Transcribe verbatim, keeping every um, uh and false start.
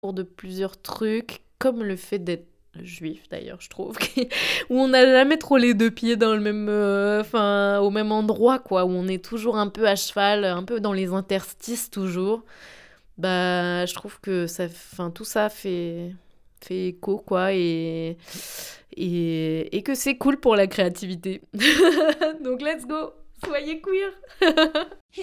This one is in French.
de plusieurs trucs, comme le fait d'être juif d'ailleurs, je trouve, où on n'a jamais trop les deux pieds dans le même, heu, enfin, au même endroit quoi, où on est toujours un peu à cheval, un peu dans les interstices toujours. Bah, je trouve que ça enfin, tout ça fait fait écho quoi et et et que c'est cool pour la créativité. Donc let's go, soyez queer!